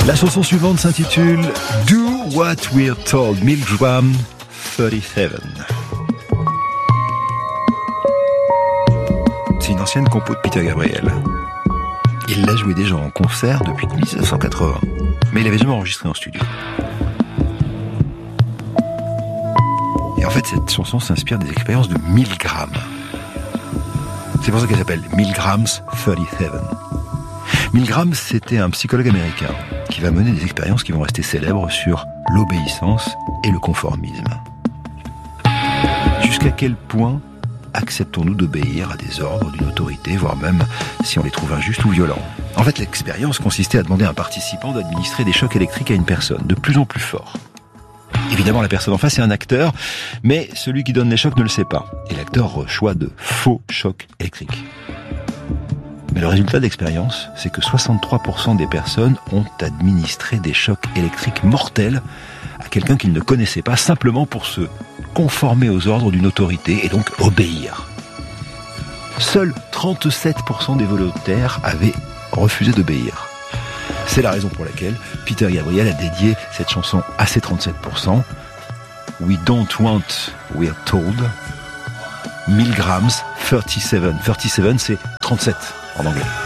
La chanson suivante s'intitule Do What We're Told, Milgram 37. C'est une ancienne compo de Peter Gabriel. Il l'a joué déjà en concert depuis 1980, mais il l'avait jamais enregistré en studio. Et en fait, cette chanson s'inspire des expériences de Milgram. C'est pour ça qu'elle s'appelle Milgram 37. Milgram, c'était un psychologue américain qui va mener des expériences qui vont rester célèbres sur l'obéissance et le conformisme. Jusqu'à quel point acceptons-nous d'obéir à des ordres d'une autorité, voire même si on les trouve injustes ou violents? En fait, l'expérience consistait à demander à un participant d'administrer des chocs électriques à une personne, de plus en plus forts. Évidemment, la personne en face est un acteur, mais celui qui donne les chocs ne le sait pas. Et l'acteur reçoit de faux chocs électriques. Mais le résultat de l'expérience, c'est que 63% des personnes ont administré des chocs électriques mortels à quelqu'un qu'ils ne connaissaient pas, simplement pour se conformer aux ordres d'une autorité et donc obéir. Seuls 37% des volontaires avaient refusé d'obéir. C'est la raison pour laquelle Peter Gabriel a dédié cette chanson à ces 37%. We don't want, we're told. Milgrams 37. 37, c'est 37 en anglais.